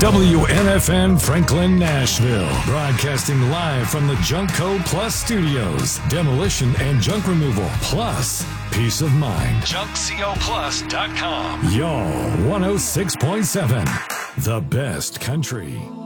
WNFN Franklin, Nashville. Broadcasting live from the Junkco Plus Studios. Demolition and junk removal, plus peace of mind. JunkCoPlus.com. Y'all 106.7. The best country.